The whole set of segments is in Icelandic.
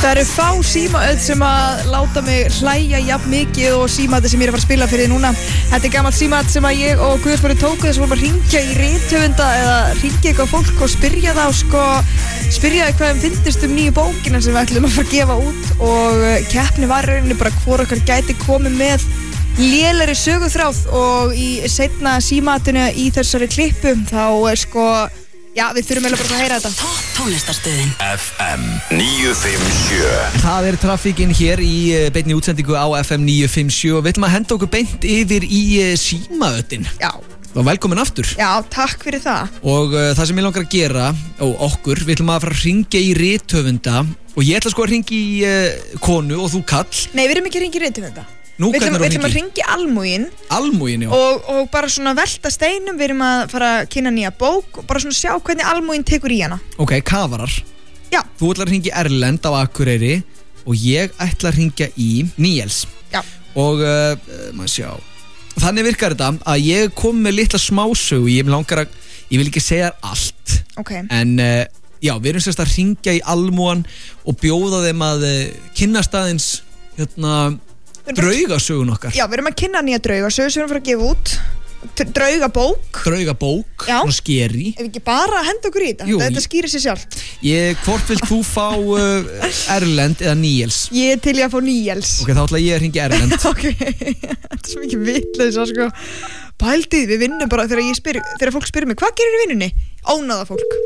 Það eru fá símaöð sem að láta mig hlæja jafn mikið og símaöð sem ég er að fara að spila fyrir núna. Þetta er gamalt símaöð sem að ég og Guðbjörn tóku þess að vorum að ringja í rithöfunda eða ringja eitthvað fólk og spyrja spyrja hvað þeim finnst nýju bókina sem við ætlum að fara að gefa út og keppni var rauninni bara hvor okkar gæti komið með lélegri söguþráð og í seinna símaöðinu í þessari klippu þá já, við þurfum eiginlega bara að heyra þetta. Topp tónlistarstöðin FM 957. Það er traffíkin hér í beinni útsendingu á FM 957 og við ætlum að henda okkur beint yfir í símaötin. Já. Og velkomin aftur. Já, takk fyrir það. Og það sem ég langar að gera, og okkur, við ætlum að fara að hringja í rithöfunda og ég ætla að hringja í konu og þú kall. Nei, við erum ekki að hringja í rithöfunda. Nú, við ætlum að hringja í almúgin. Almúgin, já. Og bara svona velta steinum, við erum að fara að kynna nýja bók og bara svona sjá hvernig almúgin tekur í hana. Ok, kafarar. Já. Þú ætlar að hringja í Erlend á Akureyri og ég ætla að hringja í Níels. Já. Og, maður sjá, þannig virkar þetta að ég kom með litla smásögu, ég vil ekki segja allt. Ok. En, já, við erum sérst að hringja í almúgan og bjóða þeim að kynna staðins, draugasögun okkar. Já, við erum að kynna nýja draugasögu sem við erum að fara að gefa út. Draugabók. Já. Svona skeri. Ef ekki bara henda okkur í þetta. Jú, þetta skýrir sér sjálf. Hvort vilt þú fá Erlend eða Níels? Ég er til ég að fá Níels. Ok, þá ætla ég að hringja Erlend. Ok, þetta er svo mikið vitleisa, sko. Pældið, við vinnum bara þegar fólk spyrir mig, hvað gerir í vinnunni? Ónáða fólk.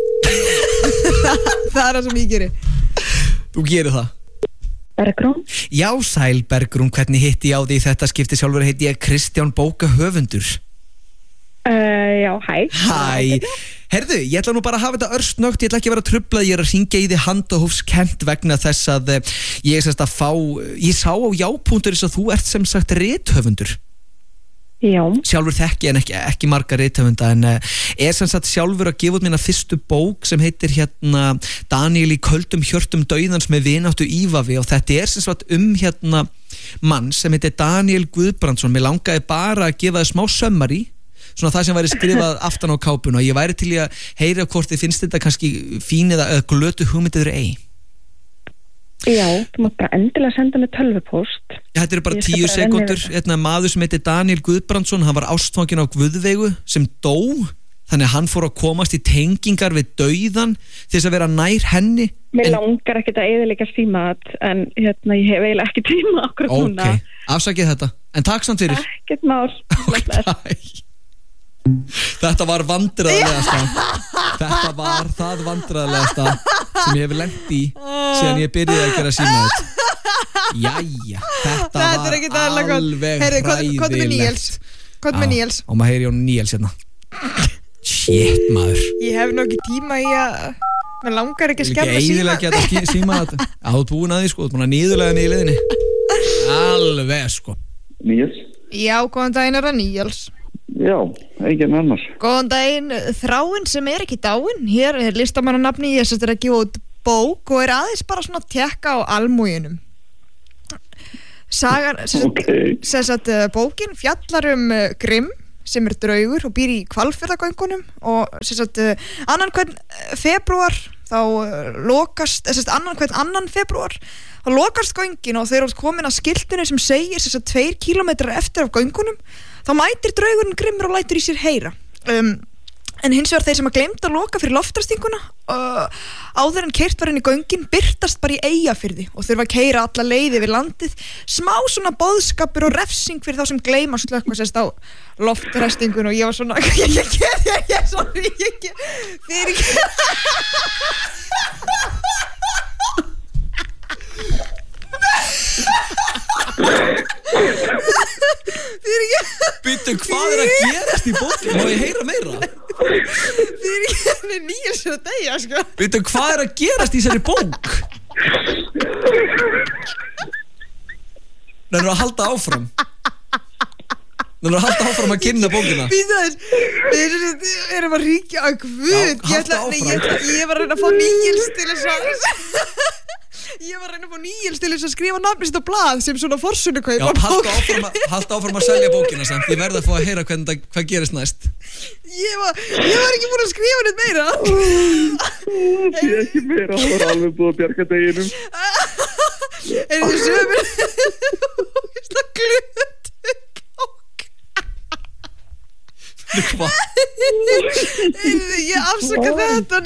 Það er það sem ég gerir. Þú gerir það. Bergrún. Já, sæl Bergrún, hvernig hitti ég á því þetta skipti sjálfur heiti ég Kristján bókahöfundur. Já, hæ. Hæ. Herðu, ég ætla nú bara að hafa þetta örstnögt, ég ætla ekki að vera að trufla, ég er að hringja í þig handahófskent vegna þess að ég er semst að fá, ég sá á já.is að þú ert sem sagt rithöfundur. Já. Sjálfur þekki en ekki marga rithöfunda en er sem sagt sjálfur að gefa út mína fyrstu bók sem heitir Daniel í köldum hjörtum dauðans með vináttu Ívafi og þetta er sem sagt mann sem heitir Daniel Guðbrandsson. Mér langaði bara að gefa þið smá summary, svona það sem væri skrifað aftan á kápuna og ég væri til að heyra hvort þið finnst þetta kannski fín eða glötu hugmyndir ei. Já, þú mátt bara endilega senda mig tölvupóst. Þetta eru bara 10 sekúndur. Maður sem heitir Daniel Guðbrandsson, hann var ástfanginn á Guðveigu sem dó, þannig að hann fór að komast í tengingar við dauðan til þess að vera nær henni. Mér langar ekkert að eyðileggja símat en ég hef eiginlega ekki tíma akkurat núna. Ok, afsakið þetta, en takk samt fyrir. Ekkert mál. Þetta var vandræðalegasta. Þetta var það vandræðalegasta sem ég hef lent í síðan ég byrjaði að gera símaðið. Jæja, þetta var alveg hræðilegt. Hvað með Níels? Og maður heyri á Níels hérna. Shit, maður. Ég hef nú ekki tíma í að mér langar ekki að skemma síma. Ekki að síma þetta. Þú ert búin að því, sko, þú ert búin að niðurlega henni í leiðinni. Alveg, sko. Níels? Já, góðan daginn er það Níels. Já, enginn annars. Góðan daginn, Þráin sem er ekki dáin. Hér er listamannanafni, ég sett að gefa út bók og er aðeins bara svona að tekka á almúginum. Sagan, bókin fjallar Grimm sem er draugur og býr í Hvalfjarðargöngunum og annan hvern febrúar þá lokast, annan febrúar þá lokast göngin og þeir eru komin að skiltinu sem segir 2 kílómetrar eftir af göngunum þá mætir draugurinn Grimmur og lætur í sér heyra. En hins vegar þeir sem að gleymd að loka fyrir loftrastinguna áður en keyrt var inn í göngin birtast bara í Eyjafirði og þurfa að keyra alla leiði við landið. Smá svona boðskapur og refsing fyrir þá sem gleyma slökkva á loftrastingun og ég var svona Býttu, hvað er að gerast í bókinu? Má ég heyra meira? Níels er að deyja, sko. Býttu, hvað er að gerast í þessari bók? Nennirðu að halda áfram? Nennirðu að halda áfram að kynna bókina? Býttu þess, við erum að ríkja að Guð. Halda áfram. Ég var að reyna að fá Níels til þess að Ég var að reyna að fá Níels til þess að skrifa nafnið sitt á blað sem svona forsunukaup. Já, halda áfram að selja bókina samt. Ég verð að fá að heyra hvað gerist næst. Ég var ekki búin að skrifa neitt meira. Ég ekki meira, það var alveg búið að bjarga deginum. Er þið sömur Það glötu bók Hvað? Ég afsaka þetta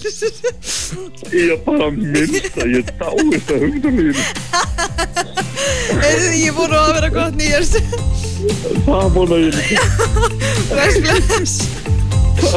Ég bara minnst að ég dáist að hugdalínu. Ég vona að vera gott nýjast Það vona ég líka. Bless